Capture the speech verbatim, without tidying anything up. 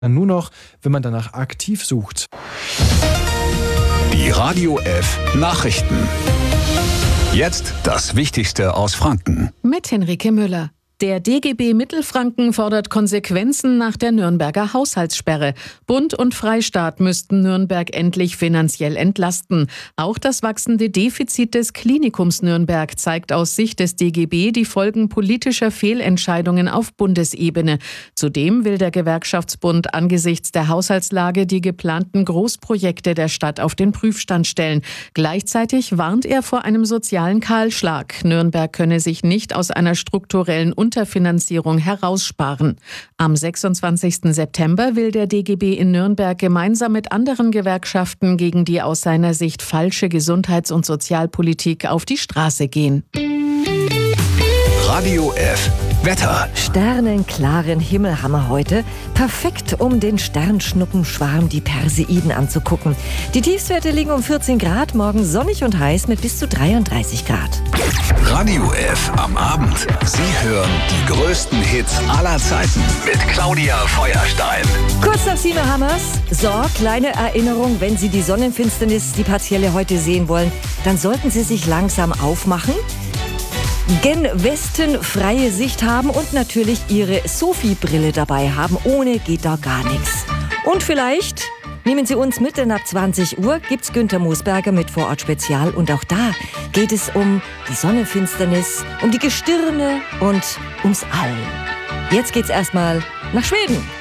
Nur noch, wenn man danach aktiv sucht. Die Radio F Nachrichten. Jetzt das Wichtigste aus Franken. Mit Henrike Müller. Der D G B Mittelfranken fordert Konsequenzen nach der Nürnberger Haushaltssperre. Bund und Freistaat müssten Nürnberg endlich finanziell entlasten. Auch das wachsende Defizit des Klinikums Nürnberg zeigt aus Sicht des D G B die Folgen politischer Fehlentscheidungen auf Bundesebene. Zudem will der Gewerkschaftsbund angesichts der Haushaltslage die geplanten Großprojekte der Stadt auf den Prüfstand stellen. Gleichzeitig warnt er vor einem sozialen Kahlschlag. Nürnberg könne sich nicht aus einer strukturellen Unterfinanzierung heraussparen. Am sechsundzwanzigsten September will der D G B in Nürnberg gemeinsam mit anderen Gewerkschaften gegen die aus seiner Sicht falsche Gesundheits- und Sozialpolitik auf die Straße gehen. Radio F Wetter. Sternenklaren Himmel haben wir heute. Perfekt, um den Sternschnuppenschwarm, die Perseiden, anzugucken. Die Tiefstwerte liegen um vierzehn Grad, morgen sonnig und heiß mit bis zu dreiunddreißig Grad. Radio F am Abend. Sie hören die größten Hits aller Zeiten mit Claudia Feuerstein. Kurz nach sieben haben wir's. So, kleine Erinnerung, wenn Sie die Sonnenfinsternis, die partielle, heute sehen wollen, dann sollten Sie sich langsam aufmachen, gen Westen freie Sicht haben und natürlich Ihre Sophie-Brille dabei haben. Ohne geht da gar nichts. Und vielleicht nehmen Sie uns mit, denn ab zwanzig Uhr gibt's Günther Moosberger mit Vorort-Spezial. Und auch da geht es um die Sonnenfinsternis, um die Gestirne und ums All. Jetzt geht's erstmal nach Schweden.